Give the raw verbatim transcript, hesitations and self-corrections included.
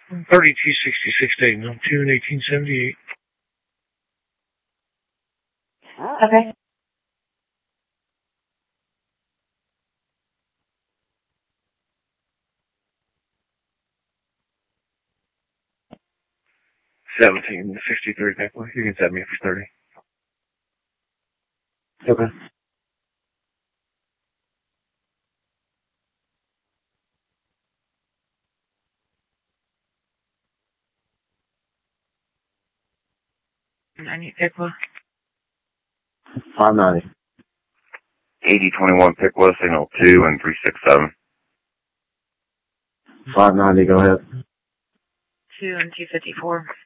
thirty-two sixty-six dating on June eighteen seventy-eight. Okay. seventeen sixty-three, Pickwa. You can set me up for thirty. Okay. ninety Pickwa. five ninety. eighty twenty-one Pickwa, signal two and three six seven. five ninety, go ahead. two and two fifty-four.